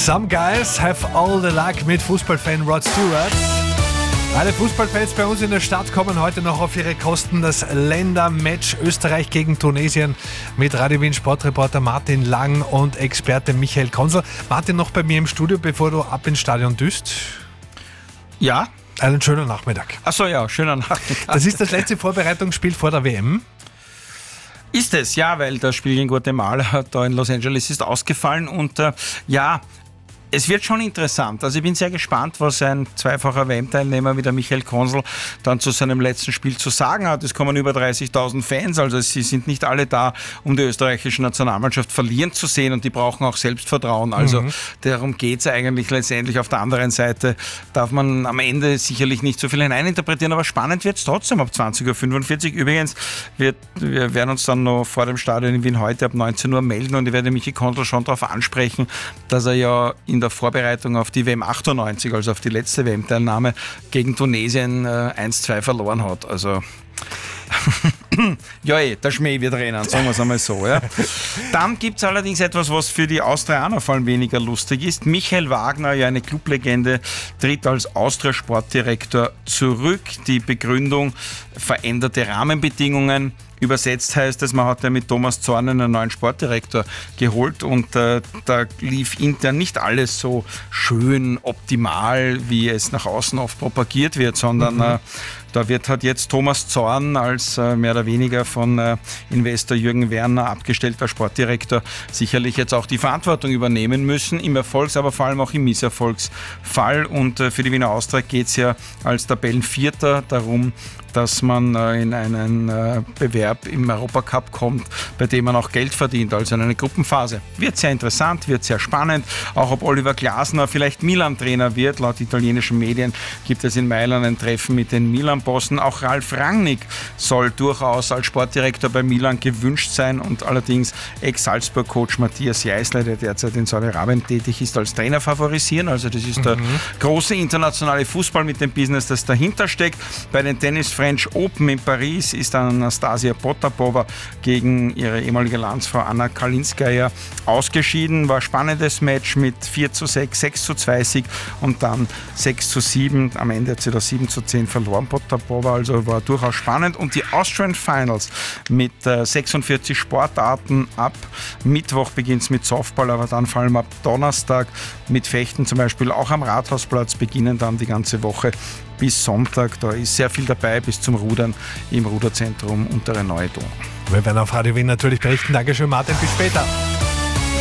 Some guys have all the luck mit Fußballfan Rod Stewart. Alle Fußballfans bei uns in der Stadt kommen heute noch auf ihre Kosten. Das Ländermatch Österreich gegen Tunesien mit Radio Wien Sportreporter Martin Lang und Experte Michael Konsel. Martin, noch bei mir im Studio, bevor du ab ins Stadion düst. Ja. Einen schönen Nachmittag. Achso, ja, schönen Nachmittag. Das ist das letzte Vorbereitungsspiel vor der WM. Ist es, ja, weil das Spiel gegen Guatemala da in Los Angeles ist ausgefallen und es wird schon interessant. Also ich bin sehr gespannt, was ein zweifacher WM-Teilnehmer wie der Michael Konsel dann zu seinem letzten Spiel zu sagen hat. Es kommen über 30.000 Fans, also sie sind nicht alle da, um die österreichische Nationalmannschaft verlieren zu sehen und die brauchen auch Selbstvertrauen. Also darum geht es eigentlich letztendlich. Auf der anderen Seite darf man am Ende sicherlich nicht so viel hineininterpretieren, aber spannend wird es trotzdem ab 20.45 Uhr. Übrigens, wir werden uns dann noch vor dem Stadion in Wien heute ab 19 Uhr melden und ich werde Michael Konsel schon darauf ansprechen, dass er ja in der Vorbereitung auf die WM 98, also auf die letzte WM-Teilnahme, gegen Tunesien 1-2 verloren hat. Also ja, der Schmäh wird rennen, sagen wir es einmal so. Ja. Dann gibt es allerdings etwas, was für die Austrianer vor allem weniger lustig ist. Michael Wagner, ja eine Clublegende, tritt als Austria-Sportdirektor zurück. Die Begründung: veränderte Rahmenbedingungen. Übersetzt heißt es, man hat ja mit Thomas Zorn einen neuen Sportdirektor geholt und da lief intern nicht alles so schön optimal, wie es nach außen oft propagiert wird, sondern da hat jetzt Thomas Zorn als mehr oder weniger von Investor Jürgen Werner abgestellter Sportdirektor sicherlich jetzt auch die Verantwortung übernehmen müssen, im Erfolgs-, aber vor allem auch im Misserfolgsfall. Und für die Wiener Austria geht es ja als Tabellenvierter darum, dass man in einen Bewerb im Europacup kommt, bei dem man auch Geld verdient, also in eine Gruppenphase. Wird sehr interessant, wird sehr spannend, auch ob Oliver Glasner vielleicht Milan-Trainer wird. Laut italienischen Medien gibt es in Mailand ein Treffen mit den Milan-Bossen. Auch Ralf Rangnick soll durchaus als Sportdirektor bei Milan gewünscht sein und allerdings Ex-Salzburg-Coach Matthias Jeißler, der derzeit in Saudi-Arabien tätig ist, als Trainer favorisieren. Also das ist der große internationale Fußball mit dem Business, das dahinter steckt. Bei den French Open in Paris ist Anastasia Potapova gegen ihre ehemalige Landsfrau Anna Kalinskaya ausgeschieden. War ein spannendes Match mit 4:6, 6:2 Sieg und dann 6:7. Am Ende hat sie da 7:10 verloren, Potapova, also war durchaus spannend. Und die Austrian Finals mit 46 Sportarten. Ab Mittwoch beginnt es mit Softball, aber dann vor allem ab Donnerstag mit Fechten, zum Beispiel auch am Rathausplatz, beginnen dann die ganze Woche bis Sonntag. Da ist sehr viel dabei, bis zum Rudern im Ruderzentrum Untere Neue Donau. Wir werden auf Radio Wien natürlich berichten. Dankeschön, Martin. Bis später.